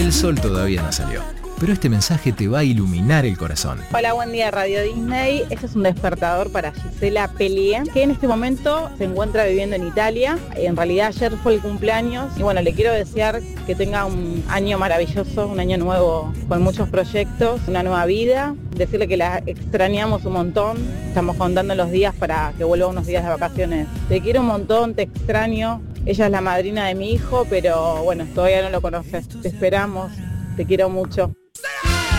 El sol todavía no salió, pero este mensaje te va a iluminar el corazón. Hola, buen día Radio Disney. Este es un despertador para Gisela Pellier, que en este momento se encuentra viviendo en Italia. En realidad ayer fue el cumpleaños y bueno, le quiero desear que tenga un año maravilloso, un año nuevo con muchos proyectos, una nueva vida. Decirle que la extrañamos un montón. Estamos contando los días para que vuelva unos días de vacaciones. Te quiero un montón, te extraño. Ella es la madrina de mi hijo, pero bueno, todavía no lo conoces. Te esperamos, te quiero mucho.